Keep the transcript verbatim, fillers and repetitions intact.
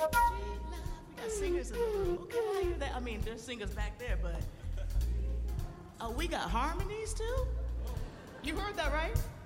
We got singers in the room. Okay, I hear that. I mean, there's singers back there, but oh, we got harmonies too. You heard that, right?